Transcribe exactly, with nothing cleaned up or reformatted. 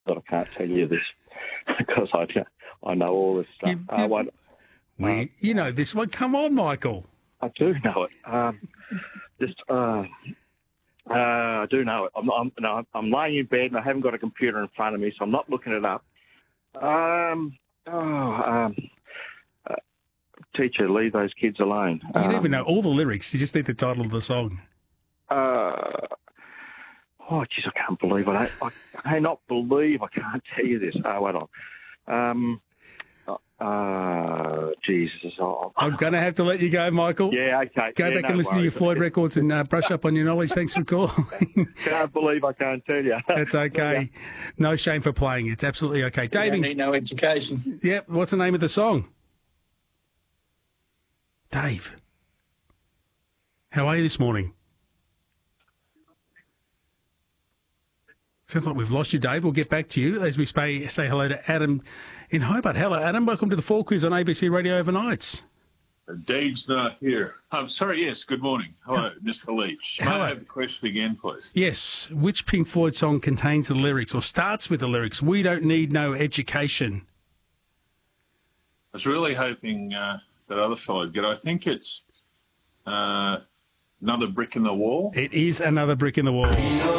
that I can't tell you this because I, I know all this stuff. You, Uh, you, what, we, uh, you know this one. Come on, Michael. I do know it. Um, just, uh, uh, I do know it. I'm, I'm, no, I'm laying in bed and I haven't got a computer in front of me, so I'm not looking it up. Um, oh, um, uh, teacher, leave those kids alone. You don't um, even know all the lyrics. You just need the title of the song. Uh, oh, jeez, I can't believe it. I, I cannot believe I can't tell you this. Oh, wait on. Um, uh, Jesus. Oh, I'm going to have to let you go, Michael. Yeah, okay. Go yeah, back no and listen worries. to your Floyd records and uh, brush up on your knowledge. Thanks for calling. Can't believe I can't tell you. That's okay. No shame for playing. It's absolutely okay. David. Need no education. Yep. What's the name of the song? Dave. How are you this morning? Sounds like we've lost you, Dave. We'll get back to you as we say, say hello to Adam in Hobart. Hello, Adam. Welcome to the Fall Quiz on A B C Radio Overnights. Dave's not here. I'm sorry, yes, good morning. Hello, Mister Leach. May Hello. I have the question again, please? Yes. Which Pink Floyd song contains the lyrics or starts with the lyrics, "We don't need no education"? I was really hoping uh, that other fellow would get it. I think it's uh, Another Brick in the Wall. It is Another Brick in the Wall.